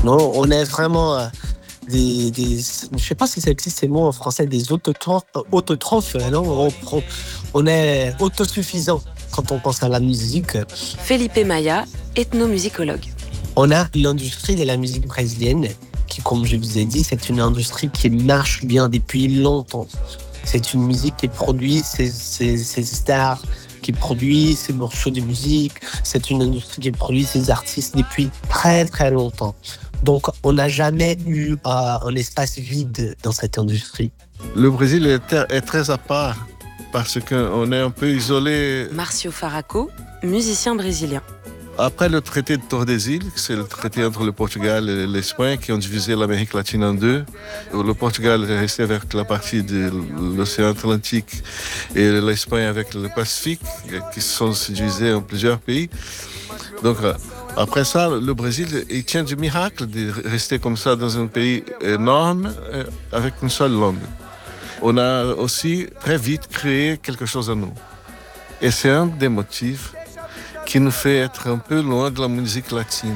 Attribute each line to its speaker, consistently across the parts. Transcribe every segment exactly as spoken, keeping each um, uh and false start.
Speaker 1: Non, on est vraiment euh, des, des, je sais pas si ça existe ces mots en français, des autotrophes, autotrophes, non, on, on, on est autosuffisant quand on pense à la musique.
Speaker 2: Felipe Maia, ethnomusicologue.
Speaker 1: On a l'industrie de la musique brésilienne qui, comme je vous ai dit, c'est une industrie qui marche bien depuis longtemps. C'est une musique qui produit ses, ses, ses stars, qui produit ses morceaux de musique. C'est une industrie qui produit ses artistes depuis très très longtemps. Donc on n'a jamais eu euh, un espace vide dans cette industrie.
Speaker 3: Le Brésil est, ter- est très à part parce qu'on est un peu isolé.
Speaker 2: Marcio Faraco, musicien brésilien.
Speaker 3: Après le traité de Tordesillas, c'est le traité entre le Portugal et l'Espagne qui ont divisé l'Amérique latine en deux. Le Portugal est resté avec la partie de l'océan Atlantique et l'Espagne avec le Pacifique, qui se sont divisés en plusieurs pays. Donc après ça, le Brésil, il tient du miracle de rester comme ça dans un pays énorme avec une seule langue. On a aussi très vite créé quelque chose à nous. Et c'est un des motifs qui nous fait être un peu loin de la musique latine.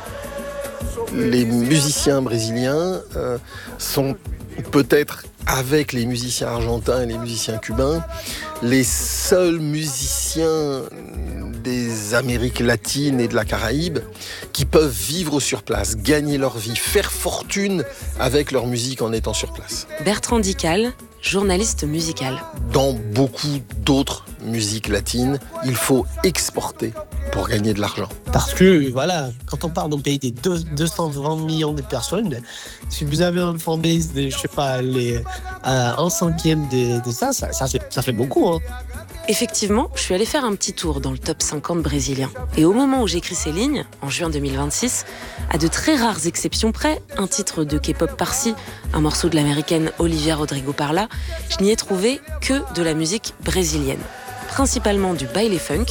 Speaker 4: Les musiciens brésiliens euh, sont peut-être, avec les musiciens argentins et les musiciens cubains, les seuls musiciens des Amériques latines et de la Caraïbe qui peuvent vivre sur place, gagner leur vie, faire fortune avec leur musique en étant sur place.
Speaker 2: Bertrand Dical, journaliste musical.
Speaker 4: Dans beaucoup d'autres musiques latines, il faut exporter pour gagner de l'argent.
Speaker 1: Parce que, voilà, quand on parle d'un pays de deux cent vingt millions de personnes, si vous avez un fanbase de, je sais pas, les, euh, un cinquième de, de ça, ça, ça, fait, ça fait beaucoup, hein.
Speaker 2: Effectivement, je suis allée faire un petit tour dans le top cinquante brésilien. Et au moment où j'écris ces lignes, en juin deux mille vingt-six, à de très rares exceptions près, un titre de K-pop par-ci, un morceau de l'américaine Olivia Rodrigo par-là, je n'y ai trouvé que de la musique brésilienne. Principalement du baile funk,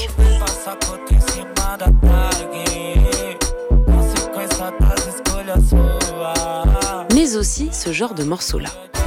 Speaker 2: mais aussi ce genre de morceaux-là.